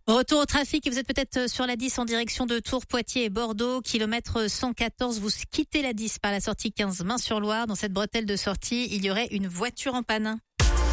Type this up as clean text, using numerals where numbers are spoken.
Retour au trafic et vous êtes peut-être sur la 10 en direction de Tours, Poitiers et Bordeaux. Kilomètre 114, vous quittez la 10 par la sortie 15 Main-sur-Loire. Dans cette bretelle de sortie, il y aurait une voiture en panne.